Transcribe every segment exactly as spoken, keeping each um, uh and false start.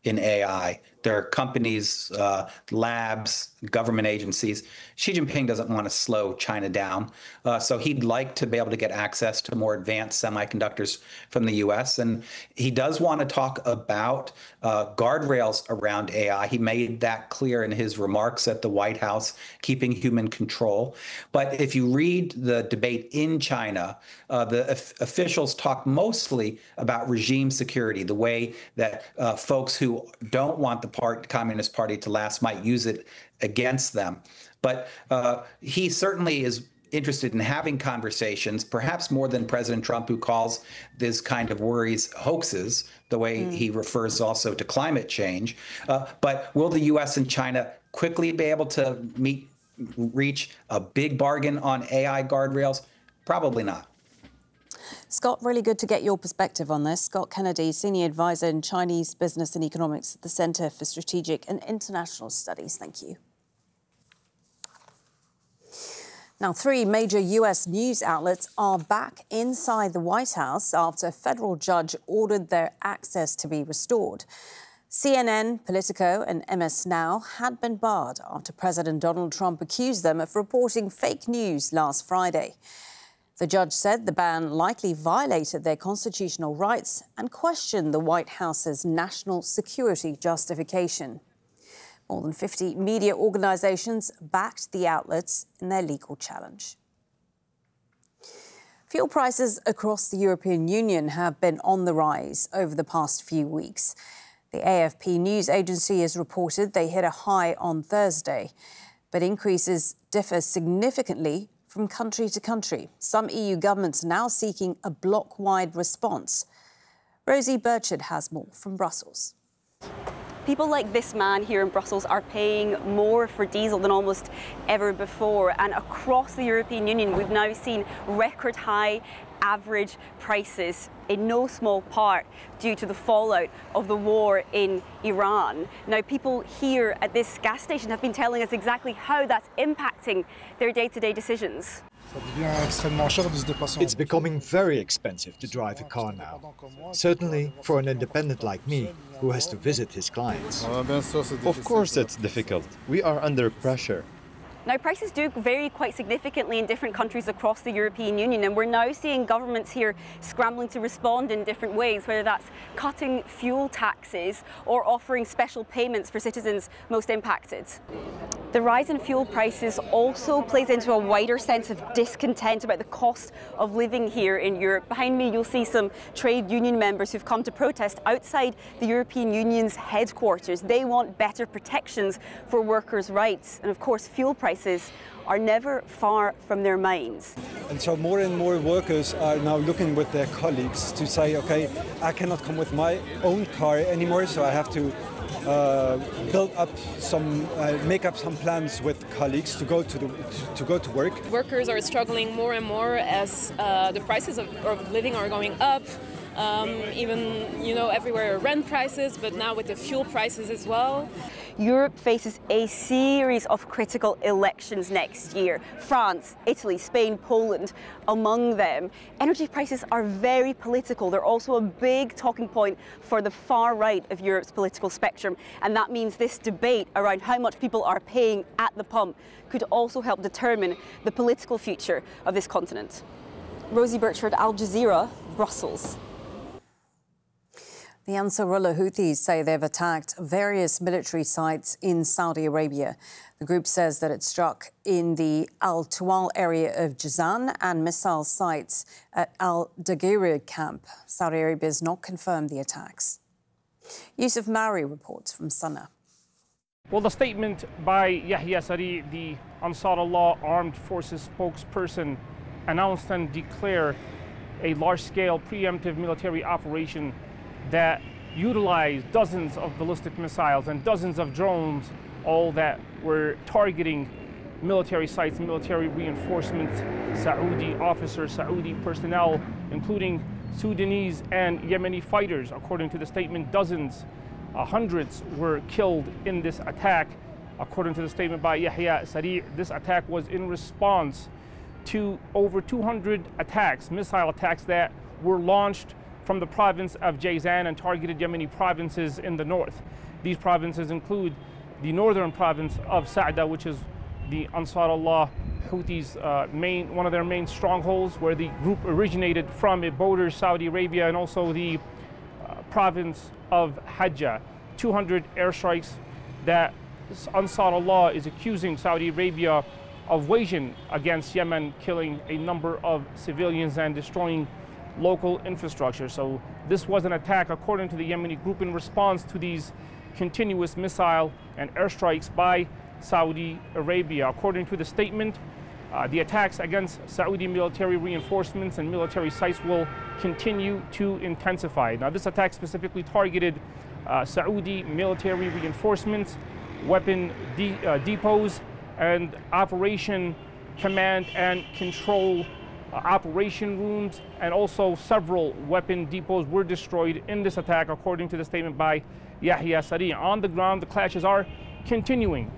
in A I. There are companies, uh, labs, government agencies. Xi Jinping doesn't want to slow China down. Uh, so he'd like to be able to get access to more advanced semiconductors from the U S. And he does want to talk about uh, guardrails around A I. He made that clear in his remarks at the White House, keeping human control. But if you read the debate in China, uh, the officials talk mostly about regime security, the way that uh, folks who don't want the part, Communist Party to last might use it against them. But uh, he certainly is interested in having conversations, perhaps more than President Trump, who calls this kind of worries hoaxes, the way mm. he refers also to climate change. Uh, but will the U S and China quickly be able to meet, reach a big bargain on A I guardrails? Probably not. Scott, really good to get your perspective on this. Scott Kennedy, Senior Advisor in Chinese Business and Economics at the Center for Strategic and International Studies. Thank you. Now, three major U S news outlets are back inside the White House after a federal judge ordered their access to be restored. C N N, Politico and M S Now had been barred after President Donald Trump accused them of reporting fake news last Friday. The judge said the ban likely violated their constitutional rights and questioned the White House's national security justification. More than fifty media organisations backed the outlets in their legal challenge. Fuel prices across the European Union have been on the rise over the past few weeks. The A F P news agency has reported they hit a high on Thursday, but increases differ significantly from country to country. Some E U governments now seeking a bloc-wide response. Rosie Burchard has more from Brussels. People like this man here in Brussels are paying more for diesel than almost ever before. And across the European Union, we've now seen record high average prices, in no small part due to the fallout of the war in Iran. Now, people here at this gas station have been telling us exactly how that's impacting their day-to-day decisions. It's becoming very expensive to drive a car now. Certainly for an independent like me, who has to visit his clients. Of course it's difficult. We are under pressure. Now, prices do vary quite significantly in different countries across the European Union, and we're now seeing governments here scrambling to respond in different ways, whether that's cutting fuel taxes or offering special payments for citizens most impacted. The rise in fuel prices also plays into a wider sense of discontent about the cost of living here in Europe. Behind me, you'll see some trade union members who've come to protest outside the European Union's headquarters. They want better protections for workers' rights, and of course, fuel prices are never far from their minds. And so more and more workers are now looking with their colleagues to say, okay, I cannot come with my own car anymore, so I have to uh, build up some, uh, make up some plans with colleagues to go to the, to go to work. Workers are struggling more and more as uh, the prices of, of living are going up. Um, even, you know, everywhere rent prices, but now with the fuel prices as well. Europe faces a series of critical elections next year. France, Italy, Spain, Poland, among them. Energy prices are very political. They're also a big talking point for the far right of Europe's political spectrum. And that means this debate around how much people are paying at the pump could also help determine the political future of this continent. Rosie Burchard, Al Jazeera, Brussels. The Ansarullah Houthis say they've attacked various military sites in Saudi Arabia. The group says that it struck in the Al Tuwal area of Jazan and missile sites at Al Daghira camp. Saudi Arabia has not confirmed the attacks. Yusuf Mauri reports from Sana'a. Well, the statement by Yahya Sari, the Ansarullah Armed Forces spokesperson, announced and declared a large-scale preemptive military operation that utilized dozens of ballistic missiles and dozens of drones, all that were targeting military sites, military reinforcements, Saudi officers, Saudi personnel, including Sudanese and Yemeni fighters. According to the statement, dozens, uh, hundreds were killed in this attack. According to the statement by Yahya Sari, this attack was in response to over two hundred attacks, missile attacks that were launched from the province of Jazan and targeted Yemeni provinces in the north. These provinces include the northern province of Sa'da, which is the Ansar Allah Houthis' uh, main, one of their main strongholds, where the group originated from. It borders Saudi Arabia, and also the uh, province of Hajjah. two hundred airstrikes that Ansar Allah is accusing Saudi Arabia of waging against Yemen, killing a number of civilians and destroying local infrastructure. So this was an attack, according to the Yemeni group, in response to these continuous missile and airstrikes by Saudi Arabia. According to the statement, uh, the attacks against Saudi military reinforcements and military sites will continue to intensify. Now, this attack specifically targeted uh, Saudi military reinforcements, weapon de uh, depots, and operation command and control uh, operation rooms, and also several weapon depots were destroyed in this attack, according to the statement by Yahya Saree. On the ground, the clashes are continuing.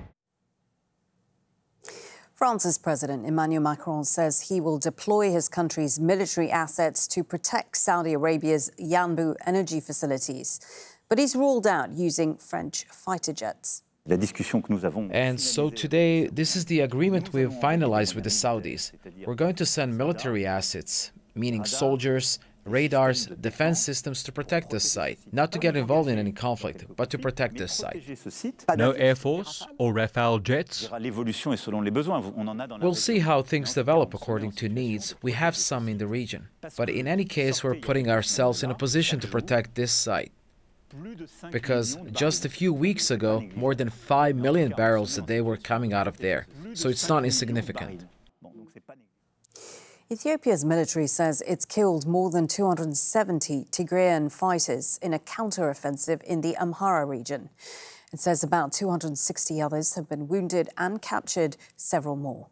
France's President Emmanuel Macron says he will deploy his country's military assets to protect Saudi Arabia's Yanbu energy facilities. But he's ruled out using French fighter jets. And so today, this is the agreement we've finalized with the Saudis. We're going to send military assets, meaning soldiers, radars, defense systems to protect this site. Not to get involved in any conflict, but to protect this site. No Air Force or Rafale jets? We'll see how things develop according to needs. We have some in the region. But in any case, we're putting ourselves in a position to protect this site. Because just a few weeks ago, more than five million barrels a day were coming out of there. So it's not insignificant. Ethiopia's military says it's killed more than two hundred seventy Tigrayan fighters in a counter-offensive in the Amhara region. It says about two hundred sixty others have been wounded and captured, several more.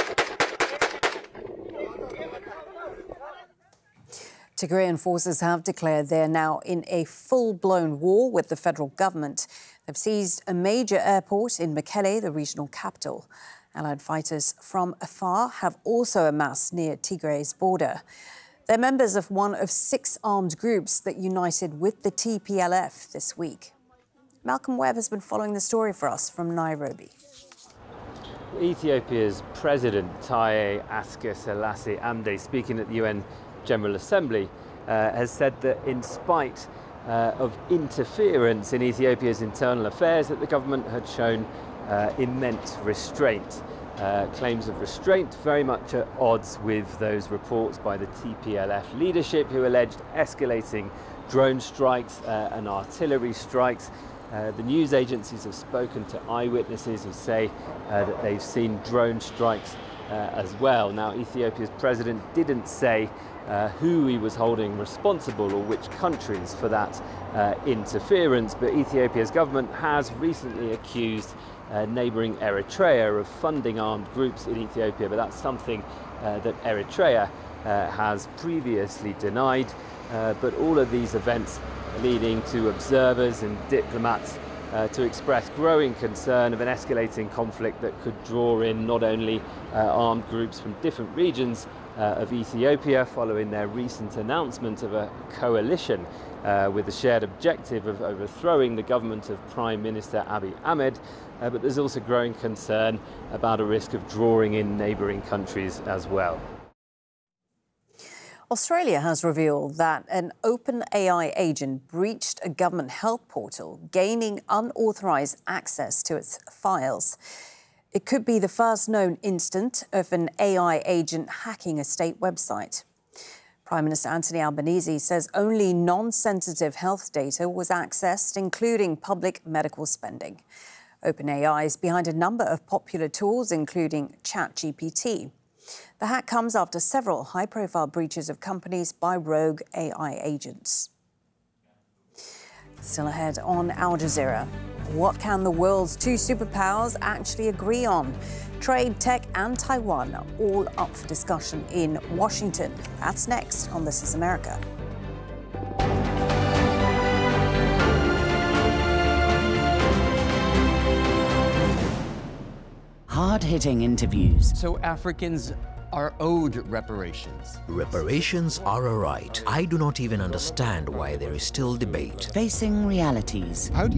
Tigrayan forces have declared they're now in a full-blown war with the federal government. They've seized a major airport in Mekelle, the regional capital. Allied fighters from afar have also amassed near Tigray's border. They're members of one of six armed groups that united with the T P L F this week. Malcolm Webb has been following the story for us from Nairobi. Ethiopia's President Taye Asque-Selassie Amde, speaking at the U N General Assembly, uh, has said that in spite uh, of interference in Ethiopia's internal affairs, that the government had shown uh, immense restraint. Uh, claims of restraint very much at odds with those reports by the T P L F leadership, who alleged escalating drone strikes uh, and artillery strikes. Uh, the news agencies have spoken to eyewitnesses who say uh, that they've seen drone strikes uh, as well. Now, Ethiopia's president didn't say uh, who he was holding responsible or which countries for that uh, interference, but Ethiopia's government has recently accused uh, neighbouring Eritrea of funding armed groups in Ethiopia, but that's something uh, that Eritrea uh, has previously denied. Uh, but all of these events leading to observers and diplomats uh, to express growing concern of an escalating conflict that could draw in not only uh, armed groups from different regions uh, of Ethiopia, following their recent announcement of a coalition uh, with the shared objective of overthrowing the government of Prime Minister Abiy Ahmed, uh, but there's also growing concern about a risk of drawing in neighbouring countries as well. Australia has revealed that an OpenAI agent breached a government health portal, gaining unauthorised access to its files. It could be the first known instance of an A I agent hacking a state website. Prime Minister Anthony Albanese says only non-sensitive health data was accessed, including public medical spending. OpenAI is behind a number of popular tools, including ChatGPT. The hack comes after several high-profile breaches of companies by rogue A I agents. Still ahead on Al Jazeera, what can the world's two superpowers actually agree on? Trade, tech and Taiwan are all up for discussion in Washington. That's next on This Is America. Hard-hitting interviews. So Africans are owed reparations. Reparations are a right. I do not even understand why there is still debate. Facing realities. How do